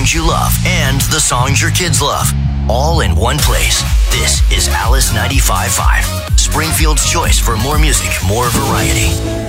songs you love and the songs your kids love, all in one place. This is Alice 95.5, Springfield's choice for more music, more variety.